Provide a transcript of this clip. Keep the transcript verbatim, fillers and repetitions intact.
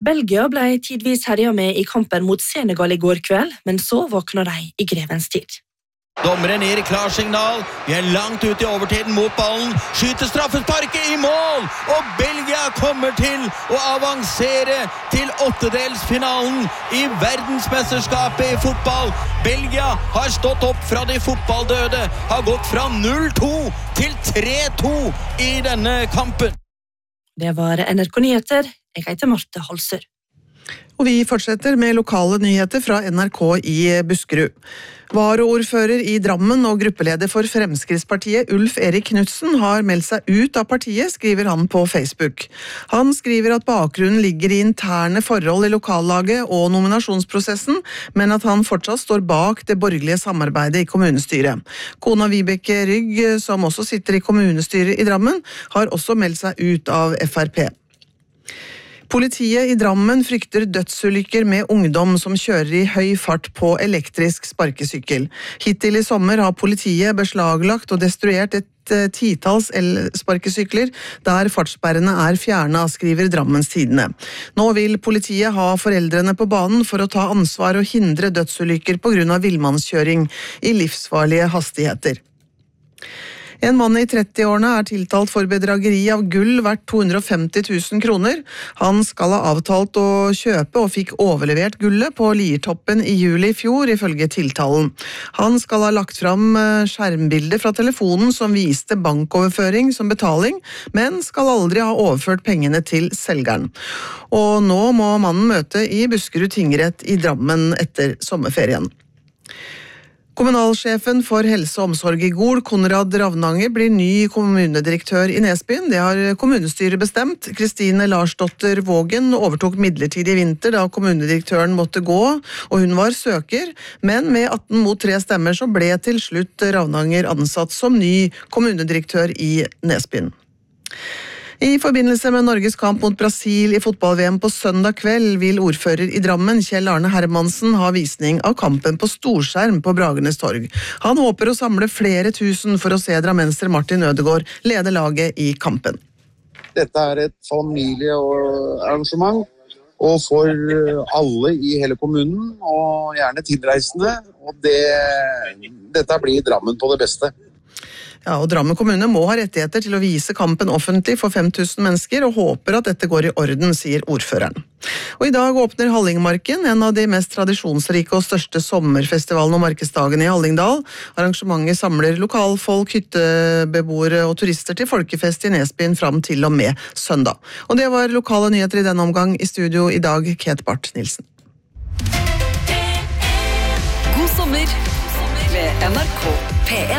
Belgia ble tidvis herja med i kampen mot Senegal i går kveld, men så våkna de i grevens tid. Dommeren gir klarsignal, vi er langt ut i overtiden mot ballen, skyter straffesparket i mål, og Belgia kommer til å avansere til åttedelsfinalen i verdensmesterskapet i fotball. Belgia har stått opp fra de fotballdøde, har gått fra null to til tre to i denne kampen. Det var N R K Nyheter. Jeg heter Marte Halsør. Og vi fortsetter med lokale nyheter fra N R K i Buskerud. Varaordfører i Drammen og gruppeleder for Fremskrittspartiet Ulf Erik Knudsen har meldt seg ut av partiet, skriver han på Facebook. Han skriver at bakgrunnen ligger i interne forhold i lokallaget og nominasjonsprosessen, men at han fortsatt står bak det borgerlige samarbeidet i kommunestyret. Kona Vibeke Rygg, som også sitter i kommunestyret i Drammen, har også meldt seg ut av F R P. Politiet i Drammen frykter dødsulykker med ungdom som kjører i høy fart på elektrisk sparkesykkel. Hittil i sommer har politiet beslaglagt og destruert et titalls elsparkesykler der fartssperrene er fjernet, skriver Drammens Tidende. Nå vil politiet ha foreldrene på banen for å ta ansvar og hindre dødsulykker på grunn av villmannskjøring i livsfarlige hastigheter. En mann i trettiårene er tiltalt for bedrageri av gull verdt to hundre og femti tusen kroner. Han skal ha avtalt å kjøpe og fikk overlevert gullet på Liertoppen i juli i fjor, ifølge tiltalen. Han skal ha lagt fram skjermbilder fra telefonen som viste bankoverføring som betaling, men skal aldri ha overført pengene til selgeren. Og nå må mannen møte i Buskerud tingrett i Drammen etter sommerferien. Kommunalsjefen for helse og omsorg i Gol, Konrad Ravnanger, blir ny kommunedirektør i Nesbyen. Det har kommunestyret bestemt. Kristine Larsdotter Vågen overtok midlertidig i vinter da kommunedirektøren måtte gå, og hun var søker, men med atten mot tre stemmer så ble til slutt Ravnanger ansatt som ny kommunedirektør i Nesbyen. I forbindelse med Norges kamp mot Brasil i fotball-V M på søndag kveld vil ordfører i Drammen, Kjell Arne Hermansen, ha visning av kampen på storskjerm på Bragernes torg. Han håper å samle flere tusen for å se drammenser Martin Ødegaard lede laget i kampen. Dette er et familiearrangement, og for alle i hele kommunen, og gjerne tilreisende, og det, dette blir Drammen på det beste. Ja, og Drammen kommune må ha rettigheter til å vise kampen offentlig for fem tusen mennesker, og håper at dette går i orden, sier ordføreren. Og i dag åpner Hallingmarken, en av de mest tradisjonsrike og største sommerfestivalen og markedsdagen i Hallingdal. Arrangementet samler lokalfolk, hyttebeboere og turister til folkefest i Nesbyen fram til og med søndag. Og det var lokale nyheter i denne omgang. I studio i dag, Kate Barth Nilsen. God sommer med N R K P en.